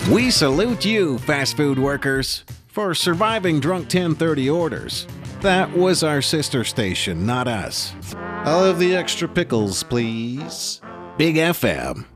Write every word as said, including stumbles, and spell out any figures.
We salute you, fast food workers, for surviving drunk ten thirty orders. That was our sister station, not us. I'll have the extra pickles, please. Big F M.